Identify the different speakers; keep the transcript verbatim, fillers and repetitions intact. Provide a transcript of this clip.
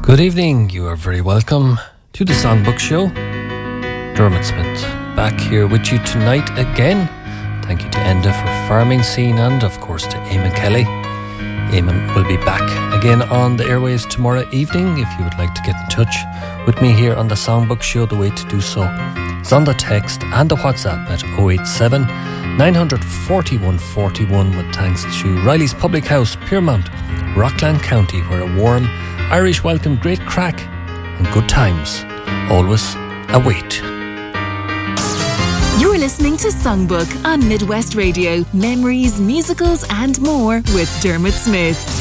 Speaker 1: Good evening, you are very welcome to the Songbook Show. Dermot Smith back here with you tonight again. Thank you to Enda for farming scene and of course to Eamon Kelly. Eamon will be back again on the airwaves tomorrow evening. If you would like to get in touch with me here on the Songbook Show, the way to do so is on the text and the WhatsApp at oh eight seven, nine four one, four one with thanks to Riley's Public House, Piermount, Rockland County, where a warm Irish welcome, great crack and good times always await.
Speaker 2: You're listening to Songbook on Midwest Radio. Memories, musicals and more with Dermot Smith.